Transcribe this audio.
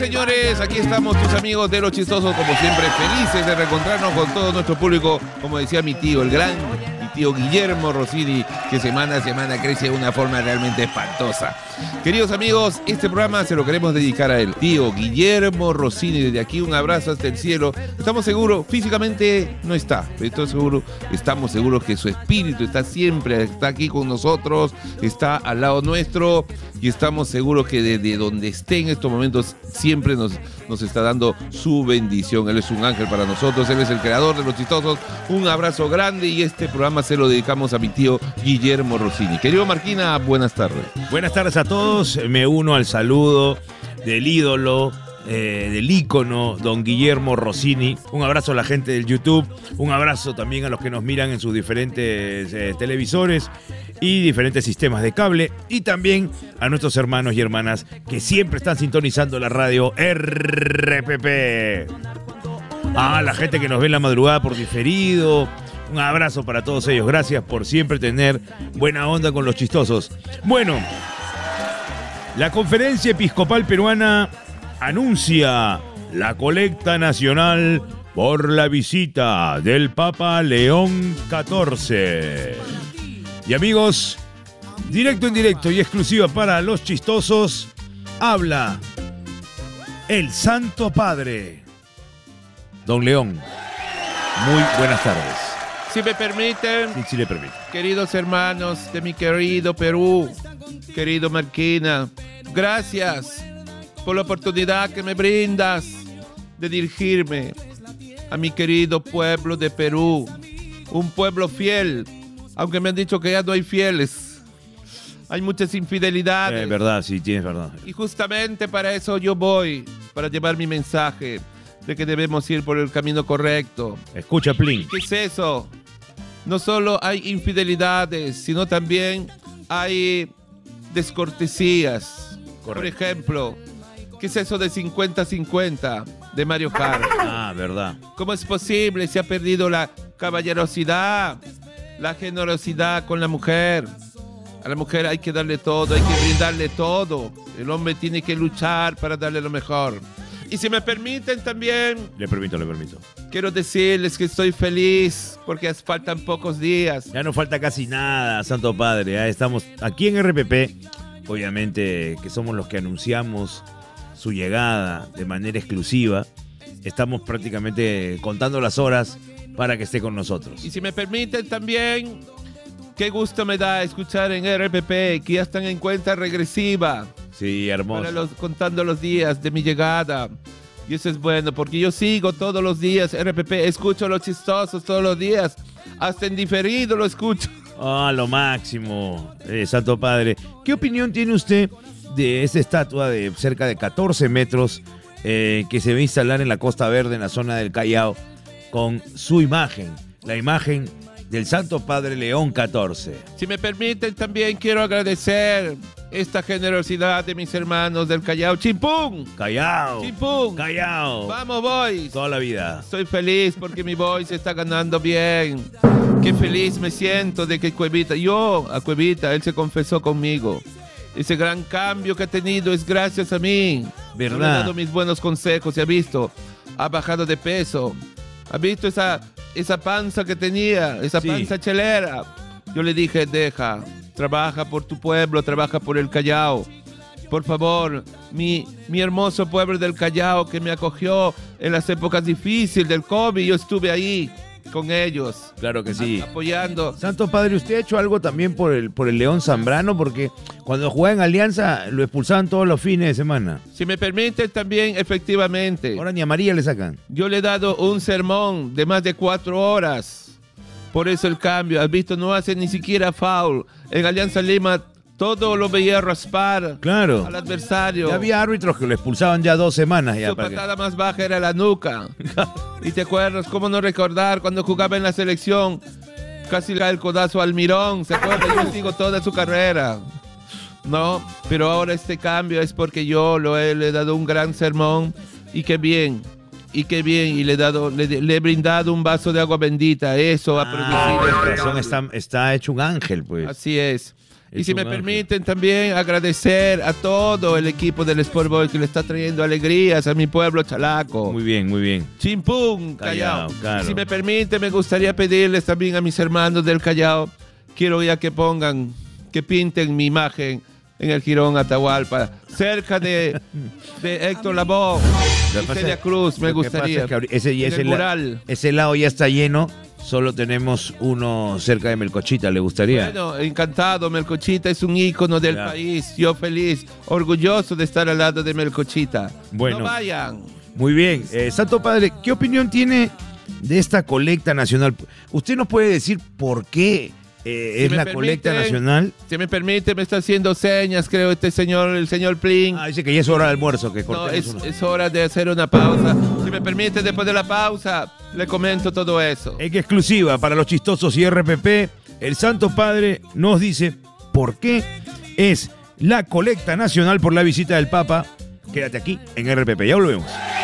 Señores, aquí estamos tus amigos de Los Chistosos, como siempre, felices de reencontrarnos con todo nuestro público, como decía mi tío, mi tío Guillermo Rossini, que semana a semana crece de una forma realmente espantosa. Queridos amigos, este programa se lo queremos dedicar a él, tío Guillermo Rossini. Desde aquí un abrazo hasta el cielo. Estamos seguros, físicamente no está, pero estamos seguros que su espíritu está siempre, está aquí con nosotros, está al lado nuestro, y estamos seguros que desde donde esté en estos momentos siempre nos está dando su bendición. Él es un ángel para nosotros, él es el creador de Los Chistosos. Un abrazo grande, y este programa se lo dedicamos a mi tío Guillermo Rossini. Querido Marquina, buenas tardes. Buenas tardes a todos, me uno al saludo del ídolo, del ícono, don Guillermo Rossini. Un abrazo a la gente del YouTube, un abrazo también a los que nos miran en sus diferentes televisores y diferentes sistemas de cable, y también a nuestros hermanos y hermanas que siempre están sintonizando la radio RPP. La gente que nos ve en la madrugada por diferido, un abrazo para todos ellos. Gracias por siempre tener buena onda con Los Chistosos. Bueno, la Conferencia Episcopal Peruana anuncia la colecta nacional por la visita del Papa León XIV. Y amigos, directo en directo y exclusiva para Los Chistosos, habla el Santo Padre, don León. Muy buenas tardes. Si me permiten, sí le permito. Queridos hermanos de mi querido Perú, querido Marquina, gracias por la oportunidad que me brindas de dirigirme a mi querido pueblo de Perú, un pueblo fiel, aunque me han dicho que ya no hay fieles, hay muchas infidelidades. Verdad, sí, tienes verdad. Y justamente para eso yo voy, para llevar mi mensaje de que debemos ir por el camino correcto. Escucha, Plin. ¿Qué es eso? No solo hay infidelidades, sino también hay descortesías. Correcto. Por ejemplo, ¿qué es eso de 50-50 de Mario Kart? Verdad. ¿Cómo es posible? Se ha perdido la caballerosidad, la generosidad con la mujer. A la mujer hay que darle todo, hay que brindarle todo. El hombre tiene que luchar para darle lo mejor. Y si me permiten también... Le permito. Quiero decirles que estoy feliz porque faltan pocos días. Ya no falta casi nada, Santo Padre. Ya estamos aquí en RPP, obviamente que somos los que anunciamos su llegada de manera exclusiva. Estamos prácticamente contando las horas para que esté con nosotros. Y si me permiten también, qué gusto me da escuchar en RPP que ya están en cuenta regresiva. Sí, hermoso. Contando los días de mi llegada. Y eso es bueno, porque yo sigo todos los días RPP, escucho Los Chistosos todos los días, hasta en diferido lo escucho. Lo máximo, Santo Padre. ¿Qué opinión tiene usted de esta estatua de cerca de 14 metros que se va a instalar en la Costa Verde, en la zona del Callao, con su imagen, la imagen del Santo Padre León XIV? Si me permiten, también quiero agradecer esta generosidad de mis hermanos del Callao. ¡Chimpún! ¡Callao! ¡Chimpún! ¡Callao! ¡Vamos, boys! Toda la vida. Estoy feliz porque mi boy se está ganando bien. Qué feliz me siento de que a Cuevita, él se confesó conmigo. Ese gran cambio que ha tenido es gracias a mí. ¿Verdad? Yo le he dado mis buenos consejos y ha visto, ha bajado de peso. Ha visto esa panza que tenía, esa panza chelera. Yo le dije, trabaja por tu pueblo, trabaja por el Callao. Por favor, mi hermoso pueblo del Callao que me acogió en las épocas difíciles del COVID, yo estuve ahí con ellos. Claro que sí. Apoyando. Santo Padre, ¿usted ha hecho algo también por el León Zambrano? Porque cuando jugaba en Alianza lo expulsaban todos los fines de semana. Si me permiten también, efectivamente. Ahora ni a María le sacan. Yo le he dado un sermón de más de 4 horas. Por eso el cambio. Has visto, no hace ni siquiera foul. En Alianza Lima todo lo veía raspar al adversario. Ya había árbitros que lo expulsaban ya 2 semanas. Su patada más baja era la nuca. ¿Y te acuerdas? ¿Cómo no recordar cuando jugaba en la selección? Casi le da el codazo al Mirón. ¿Se acuerda? Yo sigo toda su carrera. No, pero ahora este cambio es porque yo le he dado un gran sermón. Y qué bien. Y le he brindado un vaso de agua bendita. Eso ha producido. Está hecho un ángel, pues. Así es. Y si me permiten también agradecer a todo el equipo del Sport Boys que le está trayendo alegrías a mi pueblo chalaco. Muy bien, muy bien. Chimpún, Callao. Claro. Y si me permite, me gustaría pedirles también a mis hermanos del Callao, quiero ya que pinten mi imagen en el Jirón Atahualpa, cerca de Héctor Lavoe y Celia Cruz, me gustaría. Ese lado ya está lleno, solo tenemos uno cerca de Melcochita, ¿le gustaría? Bueno, encantado, Melcochita es un ícono del país, yo feliz, orgulloso de estar al lado de Melcochita. Bueno, no vayan. Muy bien, Santo Padre, ¿qué opinión tiene de esta colecta nacional? ¿Usted nos puede decir por qué es la colecta nacional? Si me permite, me está haciendo señas, creo, el señor Plin. Dice que ya es hora de almuerzo. No, es hora de hacer una pausa. Si me permite, después de la pausa, le comento todo eso. En exclusiva para los chistosos y RPP, el Santo Padre nos dice por qué es la colecta nacional por la visita del Papa. Quédate aquí en RPP, ya volvemos.